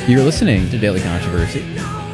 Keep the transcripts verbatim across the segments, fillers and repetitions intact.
You're listening to Daily Controversy.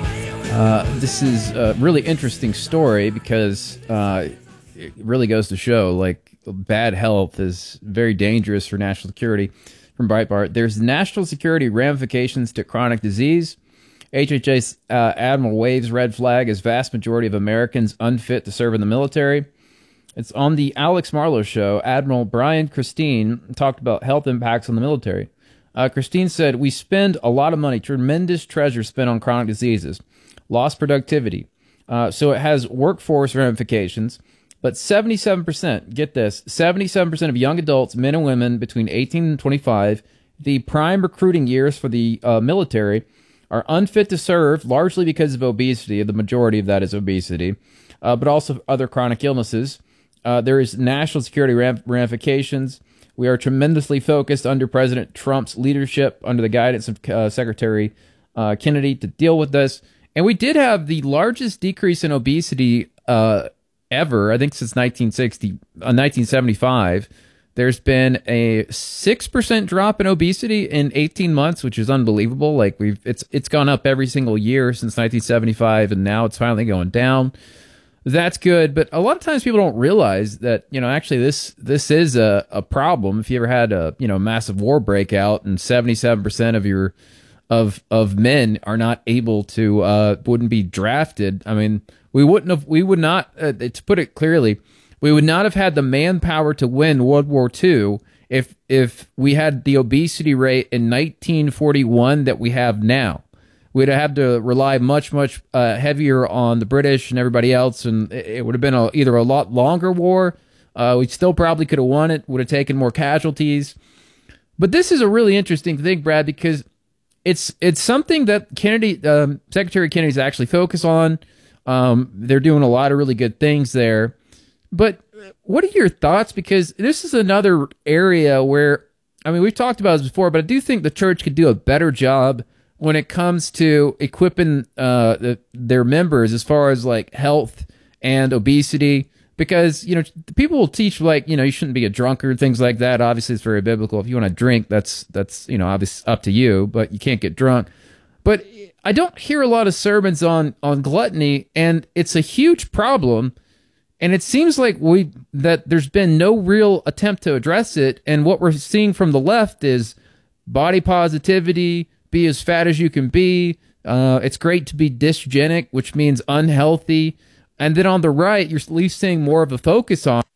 Uh, this is a really interesting story because uh, it really goes to show like bad health is very dangerous for national security. From Breitbart, there's national security ramifications to chronic disease. H H S uh, Admiral waves red flag as vast majority of Americans unfit to serve in the military. It's on the Alex Marlow show. Admiral Brian Christine talked about health impacts on the military. Uh, Christine said, "We spend a lot of money, tremendous treasure spent on chronic diseases, lost productivity. Uh, so it has workforce ramifications. But seventy-seven percent, get this, seventy-seven percent of young adults, men and women between eighteen and twenty-five, the prime recruiting years for the uh, military, are unfit to serve, largely because of obesity. The majority of that is obesity, uh, but also other chronic illnesses. Uh, there is national security ramifications. We are tremendously focused under President Trump's leadership, under the guidance of uh, Secretary uh, Kennedy, to deal with this. And we did have the largest decrease in obesity uh, ever, I think since nineteen sixty, uh, nineteen seventy-five. There's been a six percent drop in obesity in eighteen months, which is unbelievable. Like we've, it's it's gone up every single year since nineteen seventy-five, and now it's finally going down. That's good, but a lot of times people don't realize that, you know, actually this this is a, a problem. If you ever had a, you know, massive war breakout and seventy-seven percent of your of of men are not able to uh wouldn't be drafted. I mean, we wouldn't have we would not uh, to put it clearly, we would not have had the manpower to win World War Two if if we had the obesity rate in nineteen forty-one that we have now. We'd have had to rely much, much uh, heavier on the British and everybody else, and it would have been a, either a lot longer war. Uh, we still probably could have won it, would have taken more casualties. But this is a really interesting thing, Brad, because it's it's something that Kennedy, um, Secretary Kennedy's actually focused on. Um, they're doing a lot of really good things there. But what are your thoughts? Because this is another area where, I mean, we've talked about this before, but I do think the church could do a better job when it comes to equipping uh, the, their members as far as like health and obesity, because, you know, people will teach like, you know, you shouldn't be a drunkard, things like that. Obviously, it's very biblical. If you want to drink, that's, that's, you know, obviously up to you, but you can't get drunk. But I don't hear a lot of sermons on, on gluttony, and it's a huge problem. And it seems like we, that there's been no real attempt to address it. And what we're seeing from the left is body positivity, be as fat as you can be. Uh, it's great to be dysgenic, which means unhealthy. And then on the right, you're at least seeing more of a focus on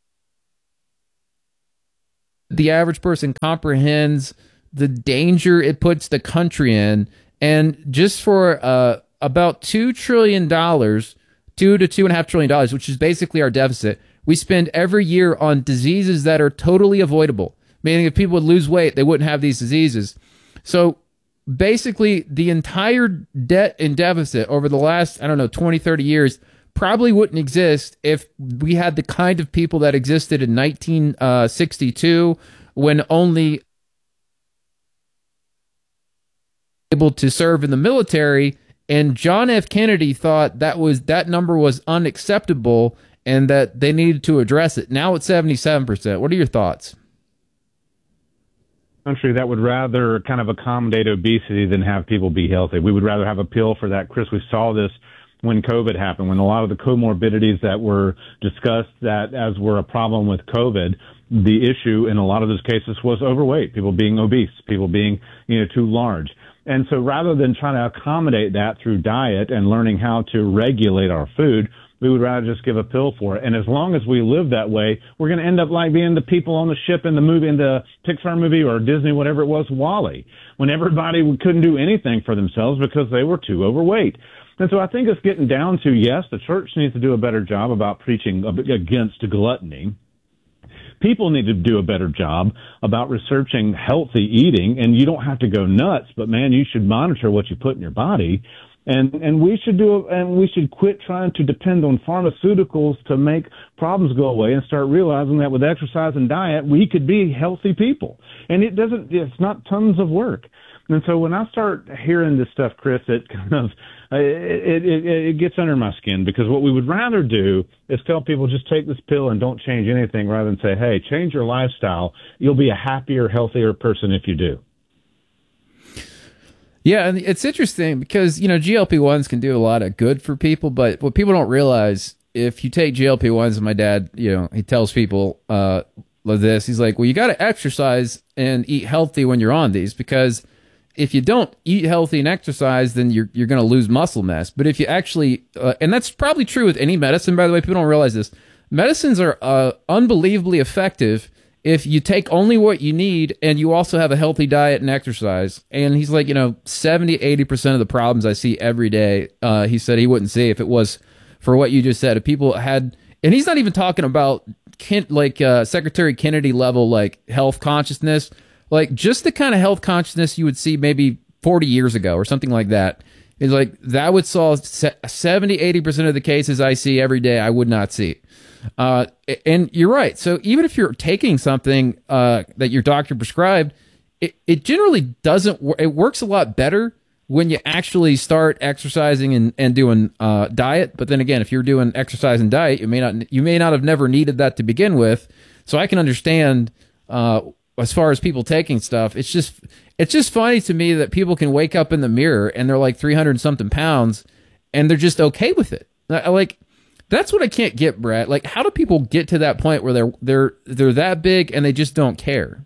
the average person comprehends the danger it puts the country in. And just for uh, about two trillion dollars, two to two and a half trillion dollars, which is basically our deficit, we spend every year on diseases that are totally avoidable. Meaning if people would lose weight, they wouldn't have these diseases. So basically, the entire debt and deficit over the last, I don't know, twenty, thirty years probably wouldn't exist if we had the kind of people that existed in nineteen sixty-two, when only able to serve in the military. And John F. Kennedy thought that was that number was unacceptable and that they needed to address it. Now it's seventy-seven percent. What are your thoughts? Country that would rather kind of accommodate obesity than have people be healthy. We would rather have a pill for that. Chris, we saw this when COVID happened, when a lot of the comorbidities that were discussed that as were a problem with COVID, the issue in a lot of those cases was overweight, people being obese, people being, you know, too large. And so rather than trying to accommodate that through diet and learning how to regulate our food, we would rather just give a pill for it. And as long as we live that way, we're going to end up like being the people on the ship in the movie, in the Pixar movie or Disney, whatever it was, WALL-E, when everybody couldn't do anything for themselves because they were too overweight. And so I think it's getting down to, yes, the church needs to do a better job about preaching against gluttony. People need to do a better job about researching healthy eating, and you don't have to go nuts, but man, you should monitor what you put in your body. And, and we should do, and we should quit trying to depend on pharmaceuticals to make problems go away and start realizing that with exercise and diet, we could be healthy people. And it doesn't, it's not tons of work. And so when I start hearing this stuff, Chris, it kind of, it, it, it gets under my skin, because what we would rather do is tell people just take this pill and don't change anything, rather than say, hey, change your lifestyle. You'll be a happier, healthier person if you do. Yeah, and it's interesting because, you know, G L P ones can do a lot of good for people, but what people don't realize, if you take G L P ones, and my dad, you know, he tells people uh, this, he's like, well, you got to exercise and eat healthy when you're on these, because if you don't eat healthy and exercise, then you're you're going to lose muscle mass. But if you actually, uh, and that's probably true with any medicine, by the way, people don't realize this. Medicines are uh, unbelievably effective if you take only what you need and you also have a healthy diet and exercise. And he's like, you know, seventy, eighty percent of the problems I see every day, uh, he said he wouldn't see if it was for what you just said. If people had, and he's not even talking about Ken, like uh, Secretary Kennedy level, like health consciousness, like just the kind of health consciousness you would see maybe forty years ago or something like that. It's like that would solve seventy, eighty percent of the cases I see every day I would not see. Uh, and you're right. So even if you're taking something uh, that your doctor prescribed, it, it generally doesn't work. It works a lot better when you actually start exercising and, and doing uh, diet. But then again, if you're doing exercise and diet, you may not you may not have never needed that to begin with. So I can understand uh, as far as people taking stuff. It's just it's just funny to me that people can wake up in the mirror and they're like three hundred something pounds and they're just okay with it. Like, that's what I can't get, Brett. Like, how do people get to that point where they're they're they're that big and they just don't care?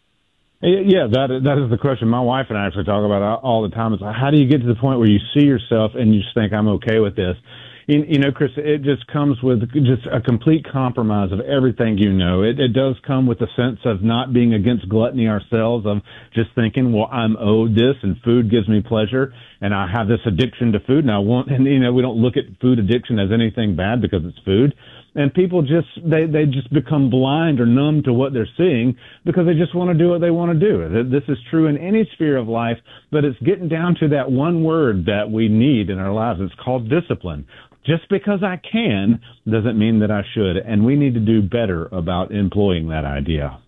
Yeah, that that is the question. My wife and I actually talk about it all the time. Is how do you get to the point where you see yourself and you just think, I'm okay with this? You, you know, Chris, it just comes with just a complete compromise of everything you know. It, it does come with a sense of not being against gluttony ourselves, of just thinking, well, I'm owed this and food gives me pleasure and I have this addiction to food and I want, and, you know, we don't look at food addiction as anything bad because it's food. And people just, they, they just become blind or numb to what they're seeing because they just want to do what they want to do. This is true in any sphere of life, but it's getting down to that one word that we need in our lives. It's called discipline. Just because I can doesn't mean that I should, and we need to do better about employing that idea.